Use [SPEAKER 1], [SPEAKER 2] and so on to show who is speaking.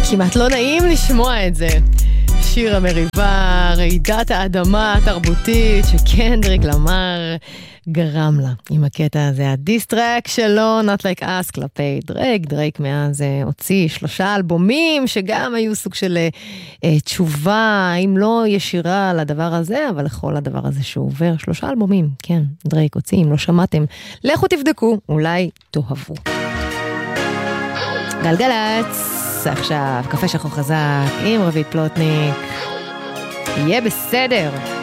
[SPEAKER 1] כמעט לא נעים לשמוע את זה. שיר המריבה, רעידת האדמה התרבותית שקנדריק למר גרם לה עם הקטע הזה. הדיסטרק שלו, Not Like Us, כלפי דרייק. דרייק מאז הוציא 3 אלבומים שגם היו סוג של תשובה, אם לא ישירה לדבר הזה, אבל לכל הדבר הזה שהוא עובר. 3 אלבומים, כן, דרייק הוציא, אם לא שמעתם, לכו תבדקו, אולי תאהבו. גלגלץ. עכשיו, קפה שחור חזק עם רבית פלוטניק. יהיה בסדר.